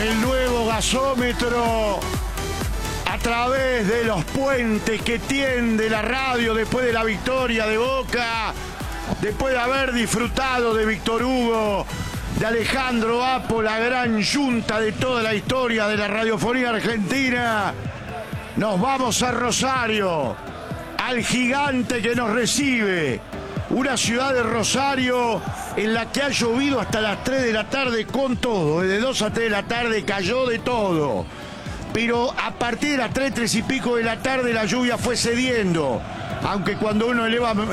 el nuevo gasómetro a través de los puentes que tiende la radio después de la victoria de Boca, después de haber disfrutado de Víctor Hugo, de Alejandro Apo, la gran yunta de toda la historia de la radiofonía argentina. Nos vamos a Rosario, al gigante que nos recibe. Una ciudad de Rosario en la que ha llovido hasta las 3 de la tarde con todo. De 2 a 3 de la tarde cayó de todo. Pero a partir de las 3 y pico de la tarde la lluvia fue cediendo. Aunque cuando uno eleva